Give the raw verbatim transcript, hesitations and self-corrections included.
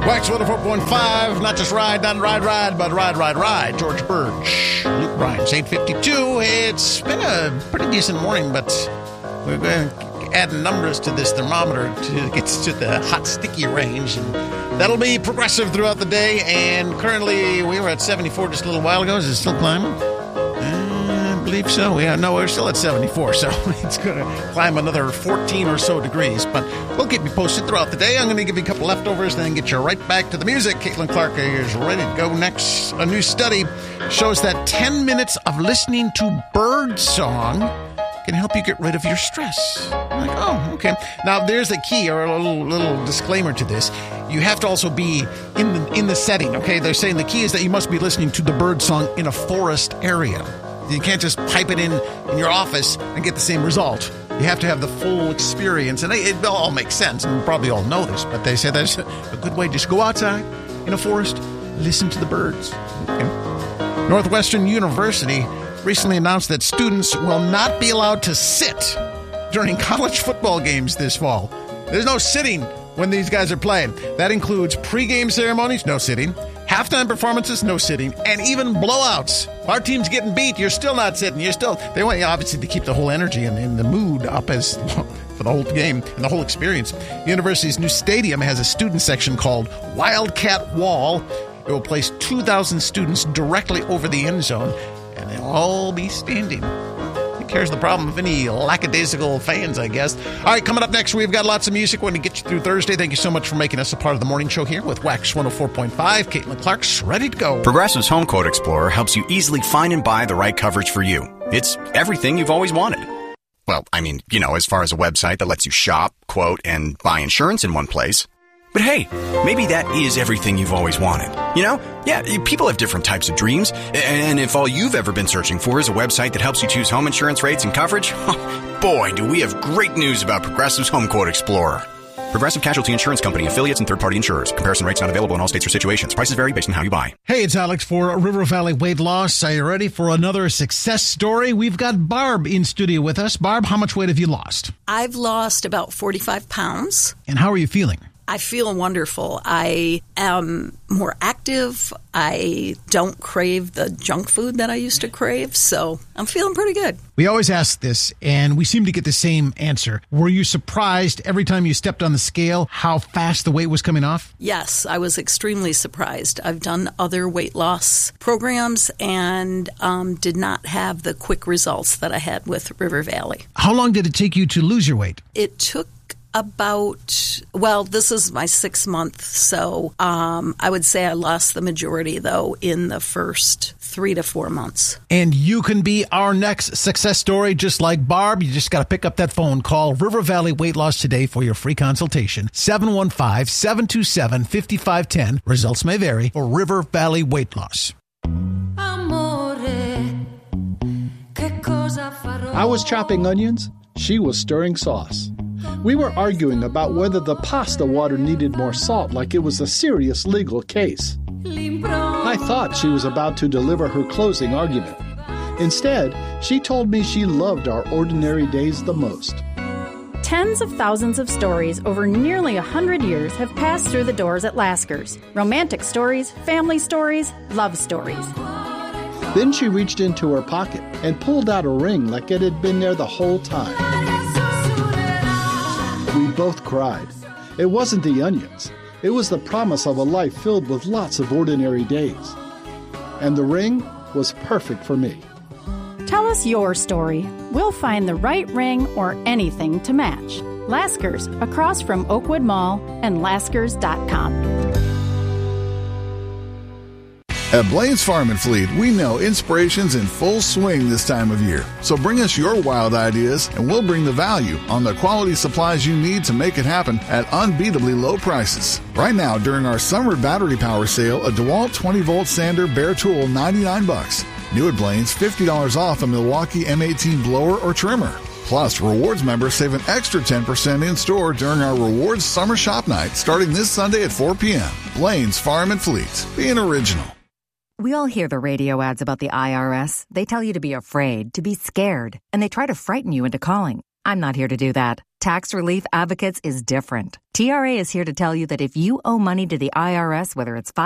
Wax one oh four point five, not just ride, not ride, ride, but ride, ride, ride. George Birch, Luke Bryan's eight fifty-two. It's been a pretty decent morning, but we're going to add numbers to this thermometer to get to the hot, sticky range. And that'll be progressive throughout the day. And currently, we were at seventy-four just a little while ago. Is it still climbing? I believe so. Yeah, no, we're still at seventy-four, so it's going to climb another fourteen or so degrees. But we'll keep you posted throughout the day. I'm going to give you a couple leftovers, then get you right back to the music. Caitlin Clark is ready to go next. A new study shows that ten minutes of listening to bird song can help you get rid of your stress. I'm like, oh, okay. Now, there's a key or a little, little disclaimer to this. You have to also be in the, in the setting, okay? They're saying the key is that you must be listening to the bird song in a forest area. You can't just pipe it in in your office and get the same result. You have to have the full experience. And it, it all makes sense, and you probably all know this, but they say there's a good way. Just go outside in a forest, listen to the birds. Okay. Northwestern University recently announced that students will not be allowed to sit during college football games this fall. There's no sitting when these guys are playing. That includes pregame ceremonies, no sitting. Halftime performances, no sitting, and even blowouts. Our team's getting beat. You're still not sitting. You're still. They want you obviously to keep the whole energy and, and the mood up as for the whole game and the whole experience. The university's new stadium has a student section called Wildcat Wall. It will place two thousand students directly over the end zone, and they'll all be standing. Here's the problem of any lackadaisical fans, I guess. All right, coming up next, we've got lots of music. We're going to get you through Thursday. Thank you so much for making us a part of the morning show here with Wax one oh four point five. Caitlin Clark's ready to go. Progressive's Home Quote Explorer helps you easily find and buy the right coverage for you. It's everything you've always wanted. Well, I mean, you know, as far as a website that lets you shop, quote, and buy insurance in one place. But hey, maybe that is everything you've always wanted. You know? Yeah, people have different types of dreams. And if all you've ever been searching for is a website that helps you choose home insurance rates and coverage, boy, do we have great news about Progressive's Home Quote Explorer. Progressive Casualty Insurance Company, affiliates, and third-party insurers. Comparison rates not available in all states or situations. Prices vary based on how you buy. Hey, it's Alex for River Valley Weight Loss. Are you ready for another success story? We've got Barb in studio with us. Barb, how much weight have you lost? I've lost about forty-five pounds. And how are you feeling? I feel wonderful. I am more active. I don't crave the junk food that I used to crave, so I'm feeling pretty good. We always ask this, and we seem to get the same answer. Were you surprised every time you stepped on the scale how fast the weight was coming off? Yes, I was extremely surprised. I've done other weight loss programs and um, did not have the quick results that I had with River Valley. How long did it take you to lose your weight? It took about, well, this is my sixth month, so um, I would say I lost the majority, though, in the first three to four months. And you can be our next success story, just like Barb. You just got to pick up that phone. Call River Valley Weight Loss today for your free consultation. seven one five, seven two seven, five five one zero. Results may vary for River Valley Weight Loss. I was chopping onions. She was stirring sauce. We were arguing about whether the pasta water needed more salt, like it was a serious legal case. I thought she was about to deliver her closing argument. Instead, she told me she loved our ordinary days the most. Tens of thousands of stories over nearly a hundred years have passed through the doors at Lasker's. Romantic stories, family stories, love stories. Then she reached into her pocket and pulled out a ring like it had been there the whole time. We both cried. It wasn't the onions. It was the promise of a life filled with lots of ordinary days. And the ring was perfect for me. Tell us your story. We'll find the right ring or anything to match. Lasker's, across from Oakwood Mall and Laskers dot com. At Blaine's Farm and Fleet, we know inspiration's in full swing this time of year. So bring us your wild ideas, and we'll bring the value on the quality supplies you need to make it happen at unbeatably low prices. Right now, during our summer battery power sale, a DeWalt twenty-volt sander bare tool, ninety-nine bucks. New at Blaine's, fifty dollars off a Milwaukee M eighteen blower or trimmer. Plus, Rewards members save an extra ten percent in-store during our Rewards Summer Shop Night, starting this Sunday at four p.m. Blaine's Farm and Fleet. Being original. We all hear the radio ads about the I R S. They tell you to be afraid, to be scared, and they try to frighten you into calling. I'm not here to do that. Tax Relief Advocates is different. T R A is here to tell you that if you owe money to the I R S, whether it's